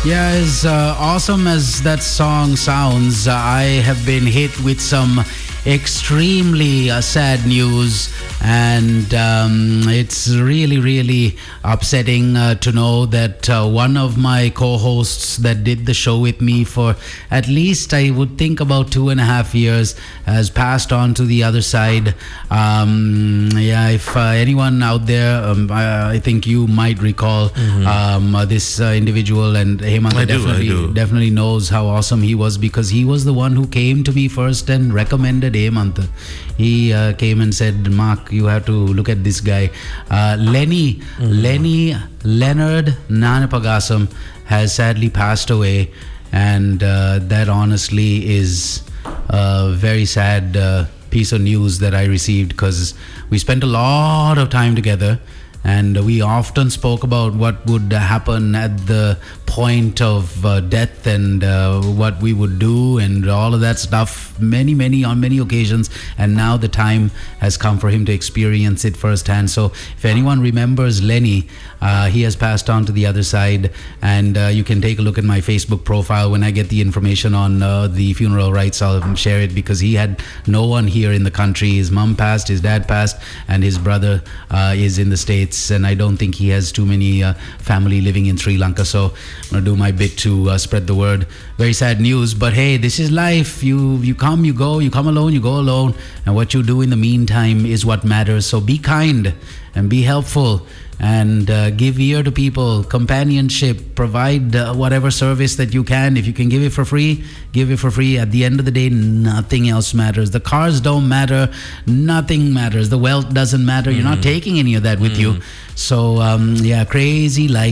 Yeah, as awesome as that song sounds, I have been hit with some extremely sad news, and it's really, really upsetting to know that one of my co-hosts that did the show with me for at least, I would think, about 2.5 years has passed on to the other side. Yeah, if anyone out there, I think you might recall this individual, and Hemant definitely knows how awesome he was, because he was the one who came to me first and recommended Hemant. He came and said, Mark, you have to look at this guy. Lenny Leonard Nanapagasam has sadly passed away, and that honestly is a very sad piece of news that I received, because we spent a lot of time together, and we often spoke about what would happen at the point of death, and what we would do, and all of that stuff, on many occasions. And now the time has come for him to experience it firsthand. So if anyone remembers Lenny, he has passed on to the other side, and you can take a look at my Facebook profile. When I get the information on the funeral rites, I'll share it, because he had no one here in the country. His mom passed, his dad passed, and his brother is in the States, and I don't think he has too many family living in Sri Lanka. So I'm going to do my bit to spread the word. Very sad news, but hey, this is life. You come, you go, you come alone, you go alone, and what you do in the meantime is what matters. So be kind and be helpful, and give ear to people, companionship, provide whatever service that you can. If you can give it for free, give it for free. At the end of the day, nothing else matters. The cars don't matter, nothing matters. The wealth doesn't matter. You're not taking any of that with you. So yeah, crazy life.